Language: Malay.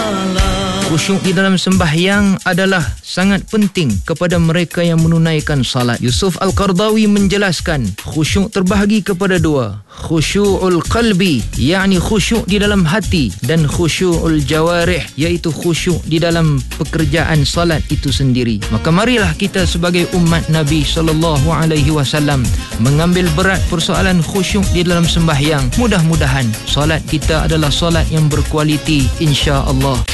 Khusyuk di dalam sembahyang adalah sangat penting kepada mereka yang menunaikan salat. Yusuf Al-Qardawi menjelaskan, khusyuk terbahagi kepada dua. Khusyu'ul qalbi, yakni khusyuk di dalam hati, dan khusyu'ul jawarih, iaitu khusyuk di dalam pekerjaan salat itu sendiri. Maka marilah kita sebagai umat Nabi SAW mengambil berat persoalan khusyuk di dalam sembahyang. Mudah-mudahan salat kita adalah salat yang berkualiti, insya-Allah.